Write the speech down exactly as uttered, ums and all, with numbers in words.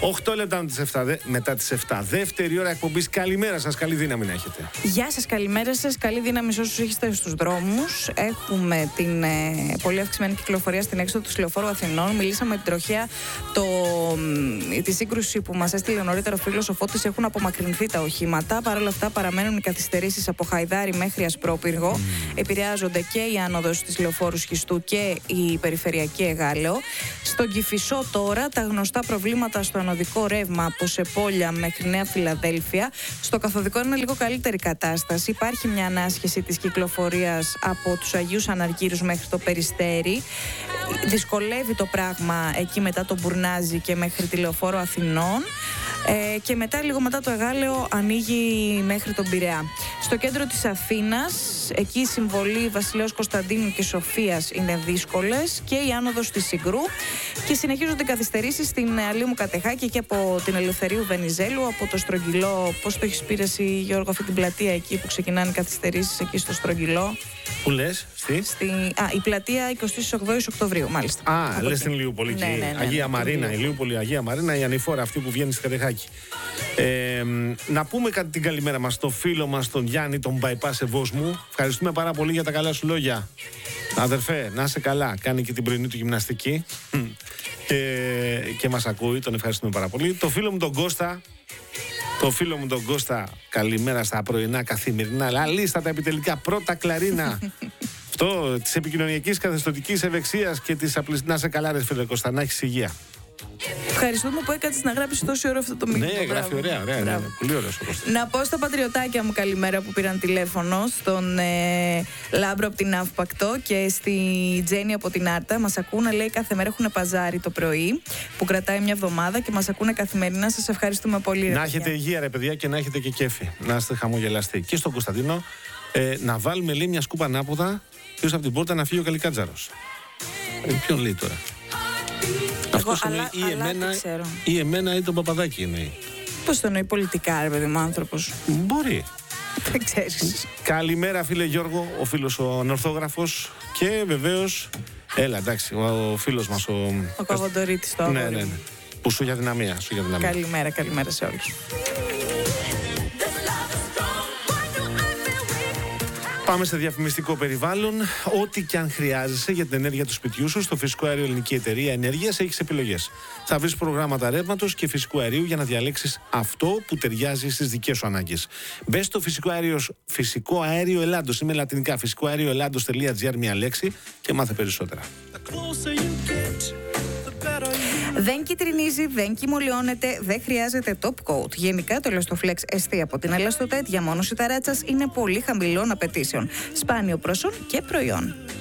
οκτώ λεπτά μετά τις επτά. Δεύτερη ώρα εκπομπής. Καλημέρα σας, καλή δύναμη να έχετε. Γεια σας, καλημέρα σας. Καλή δύναμη σε όσους έχετε στους δρόμους. Έχουμε την ε, πολύ αυξημένη κυκλοφορία στην έξοδο του Λεωφόρου Αθηνών. Μιλήσαμε με την τροχέα το, ε, τη σύγκρουση που μας έστειλε νωρίτερα ο φίλος ο Φώτης. Έχουν απομακρυνθεί τα οχήματα. Παρ' όλα αυτά παραμένουν οι καθυστερήσεις από Χαϊδάρι μέχρι Ασπρόπυργο. Mm. Επηρεάζονται και η άνοδος της Λεωφόρου Σχιστού και η περιφερειακή Εγάλεο. Στον Κηφισό τώρα τα γνωστά προβλήματα στο ανωδικό ρεύμα από Σεπόλια μέχρι Νέα Φιλαδέλφια. Στο καθοδικό είναι λίγο καλύτερη κατάσταση. Υπάρχει μια ανάσχεση της κυκλοφορίας από τους Αγίους Αναργύρους μέχρι το Περιστέρι. Δυσκολεύει το πράγμα εκεί μετά το Μπουρνάζι και μέχρι τη Λεωφόρο Αθηνών. Ε, και μετά, λίγο μετά το Εγάλεο, ανοίγει μέχρι τον Πειραιά. Στο κέντρο της Αθήνας, εκεί η συμβολή Βασιλέως Κωνσταντίνου και Σοφίας είναι δύσκολες και η άνοδος της Συγκρού. Και συνεχίζονται καθυστερήσεις στην Αλήμου Κατεχάκη και από την Ελευθερίου Βενιζέλου, από το Στρογγυλό. Πώς το έχεις πει εσύ, Γιώργο, αυτή την πλατεία εκεί που ξεκινάνε οι καθυστερήσεις εκεί στο Στρογγυλό? Πού λες, στη? στη... Α, η πλατεία εικοστή ογδόη Οκτωβρίου, μάλιστα. Α, από λες την Λιούπολη. Ναι, ναι, ναι, ναι, Αγία ναι, Μαρίνα, ναι. η Λιούπολη, Αγία Μαρίνα, η ανηφόρα αυτή που βγαίνει στη Κατεχάκη. Ε, να πούμε κάτι την καλημέρα μας στο φίλο μας, τον Γιάννη, τον bypass Ευώς μου. Ευχαριστούμε πάρα πολύ για τα καλά σου λόγια. Αδερφέ, να είσαι καλά. Κάνει και την πρωινή του γυμναστική και, και μας ακούει. Τον ευχαριστούμε πάρα πολύ. Το φίλο μου τον Κώστα. Το φίλο μου τον Κώστα, καλημέρα στα πρωινά καθημερινά. Αλίστα τα επιτελικά πρώτα κλαρίνα. Αυτό της επικοινωνιακής καθεστωτικής ευεξίας και της απλής. Να είσαι καλά, ρε φίλε Κώστα, να έχεις υγεία. Ευχαριστούμε που έκατες να γράψεις τόση ώρα αυτό το μήνυμα. Ναι, γράφει ωραία, ωραία, ναι, πολύ ωραίο ο Κώστας. Να πω στα πατριωτάκια μου καλημέρα που πήραν τηλέφωνο, στον ε, Λάμπρο από την Αύπακτο και στη Τζέννη από την Άρτα. Μας ακούνε, λέει, κάθε μέρα έχουν παζάρι το πρωί που κρατάει μια εβδομάδα και μας ακούνε καθημερινά. Σας ευχαριστούμε πολύ. Να έχετε υγεία, ρε παιδιά, και να έχετε και κέφι. Να είστε χαμογελαστοί. Και στον Κωνσταντίνο, ε, να βάλουμε, λέει, μια σκούπα ανάποδα πίσω από την πόρτα να φύγει ο Καλικάτζαρος. Ε, ποιον λέει τώρα? Εγώ, Αυτός αλλά, εννοεί ή αλλά εμένα, ξέρω. ή εμένα ή τον Παπαδάκη εννοεί. Πώς το εννοεί πολιτικά, ρε παιδί μου, άνθρωπος? Μπορεί. Δεν ξέρεις. Καλημέρα, φίλε Γιώργο, ο φίλος ο ανορθόγραφος. Και βεβαίως, έλα, εντάξει, ο, ο φίλος μας ο... Ο Καβοντορίτης το ναι, αγόρι. ναι, ναι. Που σου για δυναμία, σου για δυναμία. Καλημέρα, καλημέρα σε όλους. Πάμε σε διαφημιστικό περιβάλλον. Ό,τι και αν χρειάζεσαι για την ενέργεια του σπιτιού σου, στο Φυσικό Αέριο Ελληνική Εταιρεία Ενέργειας έχεις επιλογές. Θα βρεις προγράμματα ρεύματος και φυσικού αερίου για να διαλέξεις αυτό που ταιριάζει στις δικές σου ανάγκες. Μπες στο Φυσικό Αέριο, Φυσικό Αέριο Ελλάδος, είμαι λατινικά, φυσικό αέριο ελλάδος τελεία τζι άρ, μια λέξη, και μάθε περισσότερα. Δεν κυτρινίζει, δεν κυμολιώνεται, δεν χρειάζεται top coat. Γενικά το Elastoflex εστί από την Elastotet για μόνωση ταράτσας είναι πολύ χαμηλών απαιτήσεων. Σπάνιο πρόσον και προϊόν.